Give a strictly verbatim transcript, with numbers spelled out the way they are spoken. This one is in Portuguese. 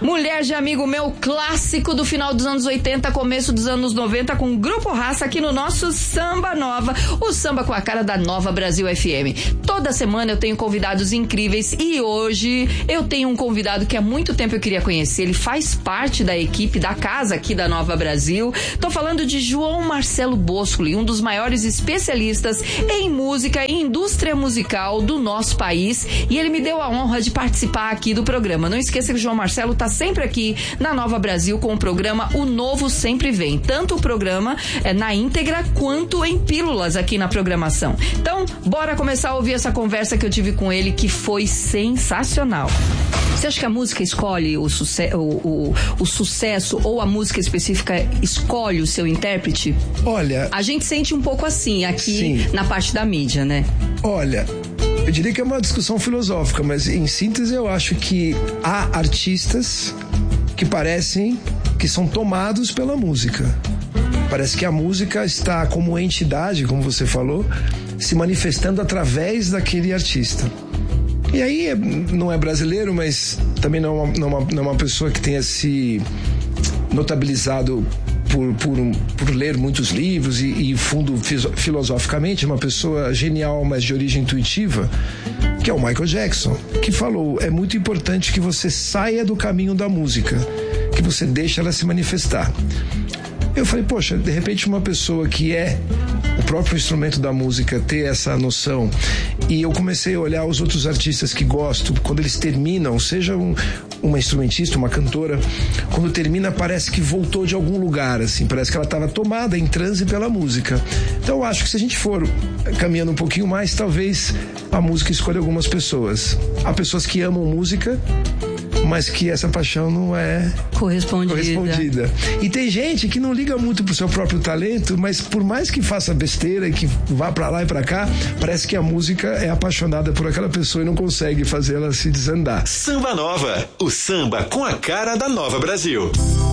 Mulher de Amigo Meu, clássico do final dos anos oitenta, começo dos anos noventa, com Grupo Raça aqui no nosso Samba Nova, o samba com a cara da Nova Brasil F M. Toda semana eu tenho convidados incríveis e hoje eu tenho um convidado que há muito tempo eu queria conhecer. Ele faz parte da equipe da casa aqui da Nova Brasil. Tô falando de João Marcelo Boscoli, um dos maiores especialistas em música e indústria musical do nosso país, e ele me deu a honra de participar aqui do programa. Não esqueça que o João Marcelo tá sempre aqui na Nova Brasil com o programa O Novo Sempre Vem, tanto o programa é, na íntegra quanto em pílulas aqui na programação. Então, bora começar a ouvir essa conversa que eu tive com ele, que foi sensacional. Você acha que a música escolhe o, suce- o, o, o sucesso, ou a música específica escolhe o seu intérprete? Olha... A gente sente um pouco assim aqui sim. na parte da mídia, né? Olha... Eu diria que é uma discussão filosófica, mas em síntese eu acho que há artistas que parecem que são tomados pela música. Parece que a música está como entidade, como você falou, se manifestando através daquele artista. E aí não é brasileiro, mas também não é uma, não é uma, não é uma pessoa que tenha se notabilizado Por, por, por ler muitos livros e, e fundo filosoficamente, uma pessoa genial, mas de origem intuitiva, que é o Michael Jackson, que falou: é muito importante que você saia do caminho da música, que você deixe ela se manifestar. Eu falei, poxa, de repente uma pessoa que é o próprio instrumento da música ter essa noção, e eu comecei a olhar os outros artistas que gosto, quando eles terminam, seja um, uma instrumentista, uma cantora, quando termina parece que voltou de algum lugar, assim, parece que ela estava tomada em transe pela música. Então eu acho que se a gente for caminhando um pouquinho mais, talvez a música escolha algumas pessoas. Há pessoas que amam música, mas que essa paixão não é correspondida. correspondida. E tem gente que não liga muito pro seu próprio talento, mas por mais que faça besteira e que vá pra lá e pra cá, parece que a música é apaixonada por aquela pessoa e não consegue fazer ela se desandar. Samba Nova, o samba com a cara da Nova Brasil.